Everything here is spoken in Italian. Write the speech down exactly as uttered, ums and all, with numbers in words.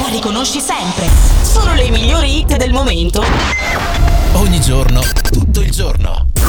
riconosci sempre. Solo le migliori hit del momento. Ogni giorno, tutto il giorno.